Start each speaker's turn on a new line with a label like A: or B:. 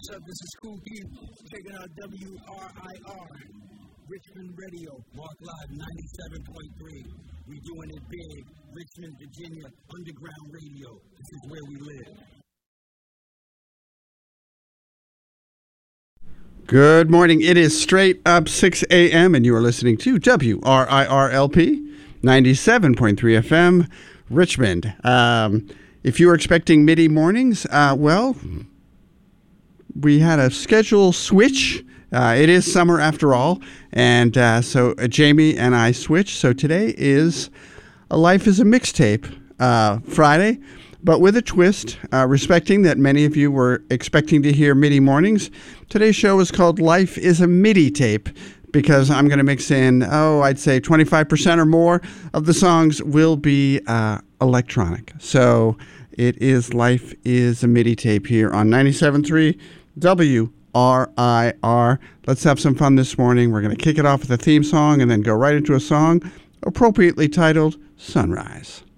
A: What's up? This is Cool Keith, checking out WRIR, Richmond Radio, Walk Live 97.3. We doing it big, Richmond, Virginia, underground radio. This is where we live.
B: Good morning. It is straight up 6 a.m. and you are listening to WRIRLP 97.3 FM, Richmond. If you were expecting MIDI mornings, well, we had a schedule switch. It is summer after all, and so Jamie and I switched. So today is Life is a Mixtape Friday, but with a twist, respecting that many of you were expecting to hear MIDI mornings. Today's show is called Life is a MIDI Tape, because I'm going to mix in, I'd say 25% or more of the songs will be electronic. So it is Life is a MIDI Tape here on 97.3 WRIR. Let's have some fun this morning. We're going to kick it off with a theme song and then go right into a song appropriately titled Sunrise.